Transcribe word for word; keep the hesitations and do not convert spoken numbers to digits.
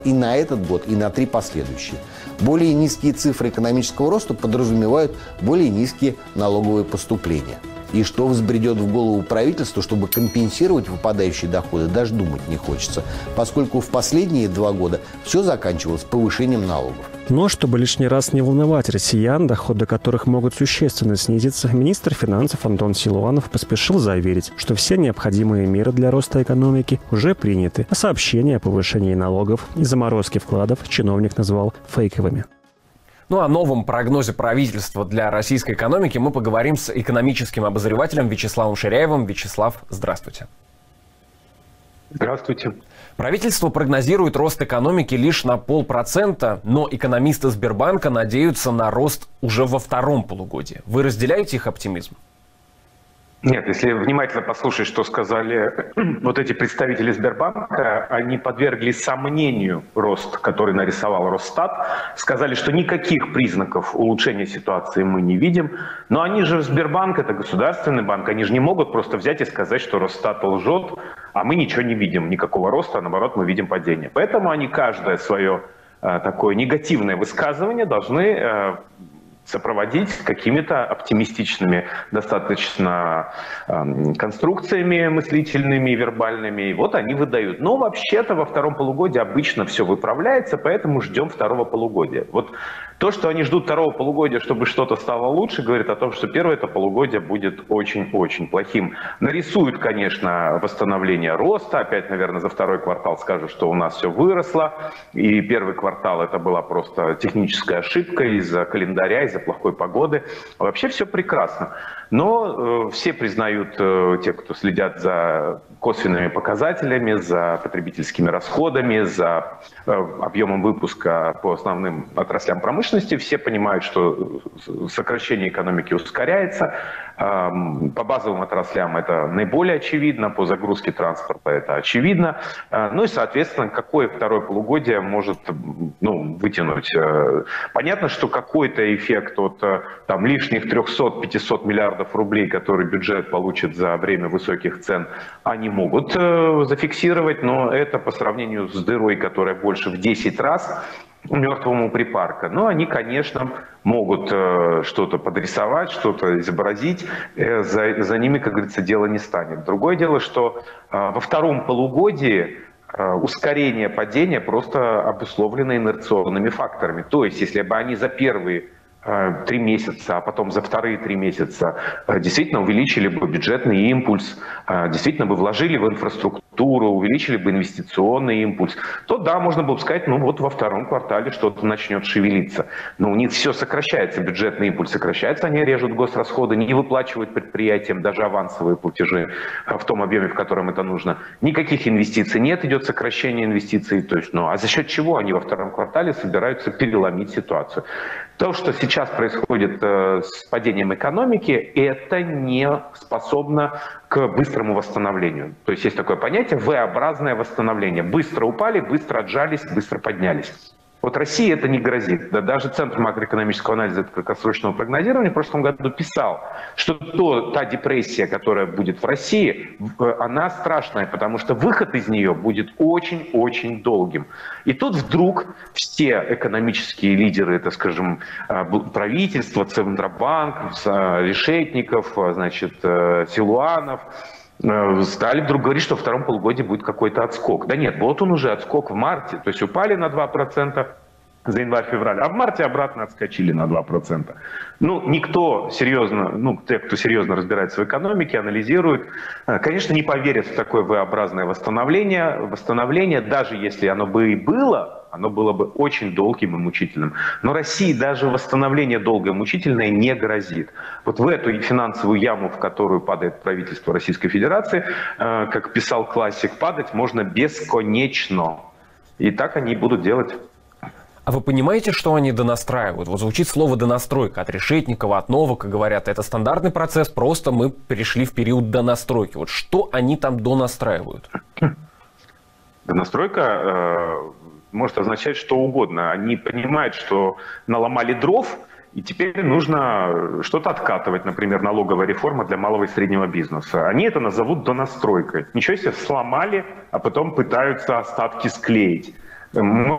И на этот год, и на три последующие. Более низкие цифры экономического роста подразумевают более низкие налоговые поступления. И что взбредет в голову правительству, чтобы компенсировать выпадающие доходы, даже думать не хочется, поскольку в последние два года все заканчивалось повышением налогов. Но чтобы лишний раз не волновать россиян, доходы которых могут существенно снизиться, министр финансов Антон Силуанов поспешил заверить, что все необходимые меры для роста экономики уже приняты, а сообщения о повышении налогов и заморозке вкладов чиновник назвал фейковыми. Ну, о новом прогнозе правительства для российской экономики мы поговорим с экономическим обозревателем Вячеславом Ширяевым. Вячеслав, здравствуйте. Здравствуйте. Правительство прогнозирует рост экономики лишь на полпроцента, но экономисты Сбербанка надеются на рост уже во втором полугодии. Вы разделяете их оптимизм? Нет, если внимательно послушать, что сказали вот эти представители Сбербанка, они подвергли сомнению рост, который нарисовал Росстат, сказали, что никаких признаков улучшения ситуации мы не видим, но они же Сбербанк, это государственный банк, они же не могут просто взять и сказать, что Росстат лжет, а мы ничего не видим, никакого роста, а наоборот мы видим падение. Поэтому они каждое свое э, такое негативное высказывание должны э, сопроводить какими-то оптимистичными достаточно э, конструкциями мыслительными, вербальными. И вот они выдают. Но вообще-то во втором полугодии обычно все выправляется, поэтому ждем второго полугодия. Вот то, что они ждут второго полугодия, чтобы что-то стало лучше, говорит о том, что первое это полугодие будет очень-очень плохим. Нарисуют, конечно, восстановление роста. Опять, наверное, за второй квартал скажут, что у нас все выросло. И первый квартал это была просто техническая ошибка из-за календаря, из-за плохой погоды. Вообще все прекрасно. Но э, все признают, э, те, кто следят за косвенными показателями, за потребительскими расходами, за э, объемом выпуска по основным отраслям промышленности, все понимают, что сокращение экономики ускоряется. Э, по базовым отраслям это наиболее очевидно, по загрузке транспорта это очевидно. Э, ну и, соответственно, какое второе полугодие может ну, вытянуть? Э, понятно, что какой-то эффект от там, лишних трёхсот-пятисот миллиардов рублей, которые бюджет получит за время высоких цен, они могут э, зафиксировать, но это по сравнению с дырой, которая больше в десять раз мертвому припарка. Но они, конечно, могут э, что-то подрисовать, что-то изобразить. Э, за, за ними, как говорится, дело не станет. Другое дело, что э, во втором полугодии э, ускорение падения просто обусловлено инерционными факторами. То есть, если бы они за первые три месяца, а потом за вторые три месяца действительно увеличили бы бюджетный импульс, действительно бы вложили в инфраструктуру, увеличили бы инвестиционный импульс, то да, можно было бы сказать, ну вот во втором квартале что-то начнет шевелиться. Но у них все сокращается, бюджетный импульс сокращается, они режут госрасходы, не выплачивают предприятиям даже авансовые платежи в том объеме, в котором это нужно. Никаких инвестиций нет, идет сокращение инвестиций. То есть, ну, а за счет чего они во втором квартале собираются переломить ситуацию? То, что сейчас происходит э, с падением экономики, это не способно к быстрому восстановлению. То есть есть такое понятие V-образное восстановление. Быстро упали, быстро отжались, быстро поднялись. Вот России это не грозит. Да, даже Центр макроэкономического анализа и краткосрочного прогнозирования в прошлом году писал, что то, та депрессия, которая будет в России, она страшная, потому что выход из нее будет очень-очень долгим. И тут вдруг все экономические лидеры, так скажем, правительство, Центробанк, Решетников, значит, Силуанов, стали вдруг говорить, что во втором полугодии будет какой-то отскок. Да нет, вот он уже отскок в марте, то есть упали на два процента за январь-февраль, а в марте обратно отскочили на два процента. Ну, никто серьезно, ну, те, кто серьезно разбирается в экономике, анализирует, конечно, не поверят в такое V-образное восстановление. Восстановление, даже если оно бы и было, оно было бы очень долгим и мучительным. Но России даже восстановление долгое и мучительное не грозит. Вот в эту финансовую яму, в которую падает правительство Российской Федерации, как писал классик, падать можно бесконечно. И так они и будут делать. А вы понимаете, что они донастраивают? Вот звучит слово «донастройка» от Решетникова, от Новака, говорят, это стандартный процесс, просто мы перешли в период донастройки. Вот что они там донастраивают? Донастройка э, может означать что угодно. Они понимают, что наломали дров, и теперь нужно что-то откатывать, например, налоговая реформа для малого и среднего бизнеса. Они это назовут донастройкой. Ничего себе, сломали, а потом пытаются остатки склеить. Мы